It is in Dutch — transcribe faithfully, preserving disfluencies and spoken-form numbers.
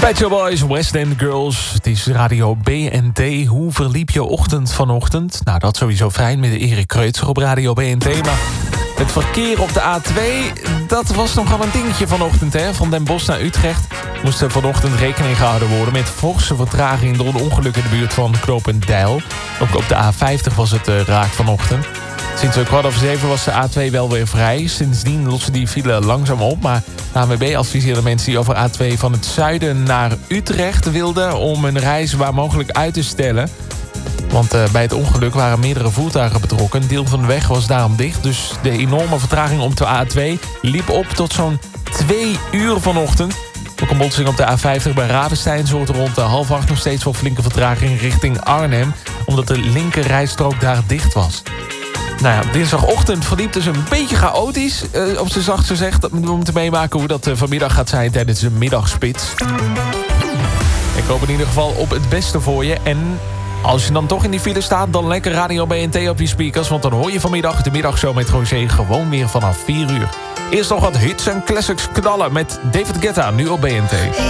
Pet Shop Boys, West End Girls. Het is Radio B N T. Hoe verliep je ochtend vanochtend? Nou, dat sowieso fijn met Erik Kreutzer op Radio B N T. Maar het verkeer op de A twee, dat was nogal een dingetje vanochtend. Hè? Van Den Bosch naar Utrecht moest er vanochtend rekening gehouden worden met forse vertraging door een ongeluk in de buurt van knooppunt Deil. Ook op de A vijftig was het uh, raak vanochtend. Sinds kwart over zeven was de A twee wel weer vrij. Sindsdien lossen die file langzaam op. Maar de A N W B adviseerde mensen die over A twee van het zuiden naar Utrecht wilden om een reis waar mogelijk uit te stellen. Want uh, bij het ongeluk waren meerdere voertuigen betrokken. Een deel van de weg was daarom dicht. Dus de enorme vertraging op de A twee liep op tot zo'n twee uur vanochtend. Ook een botsing op de A vijftig bij Ravenstein zorgde rond de half acht nog steeds voor flinke vertraging richting Arnhem. Omdat de linker rijstrook daar dicht was. Nou ja, dinsdagochtend verliep dus een beetje chaotisch. Uh, op z'n zachtst gezegd. Dat moeten we moeten meemaken hoe dat uh, vanmiddag gaat zijn tijdens de middagspits. Ik hoop in ieder geval op het beste voor je. En als je dan toch in die file staat, dan lekker Radio B N T op je speakers. Want dan hoor je vanmiddag de middagshow met Roger gewoon weer vanaf vier uur. Eerst nog wat hits en classics knallen met David Guetta, nu op B N T.